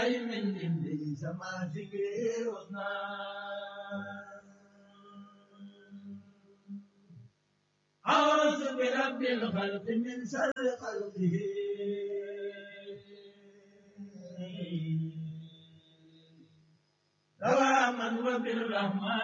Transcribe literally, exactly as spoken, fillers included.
من إبليس ما فكرنا أعوذ برب الخلق من شر خلقه دواما وبالرحمن